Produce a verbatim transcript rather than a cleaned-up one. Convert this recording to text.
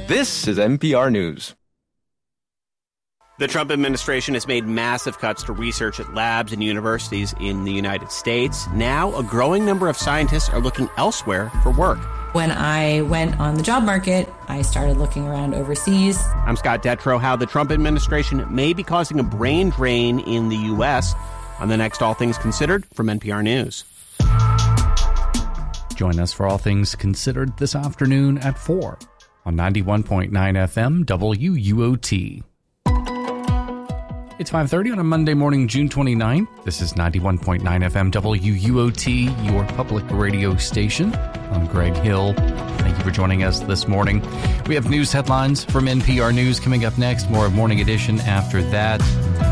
This is N P R News. The Trump administration has made massive cuts to research at labs and universities in the United States. Now, a growing number of scientists are looking elsewhere for work. When I went on the job market, I started looking around overseas. I'm Scott Detrow. How the Trump administration may be causing a brain drain in the U S on the next All Things Considered from N P R News. Join us for All Things Considered this afternoon at four on ninety-one point nine F M W U O T. It's five thirty on a Monday morning, June twenty-ninth. This is ninety-one point nine F M W U O T, your public radio station. I'm Greg Hill. Thank you for joining us this morning. We have news headlines from N P R News coming up next. More of Morning Edition after that.